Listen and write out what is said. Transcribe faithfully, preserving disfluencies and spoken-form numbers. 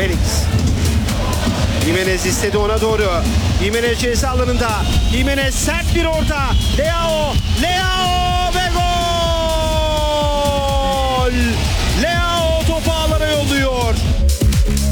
Felix. Jimenez istedi ona doğru. Jimenez ceza alanında. Jimenez sert bir orta. Leao. Leao.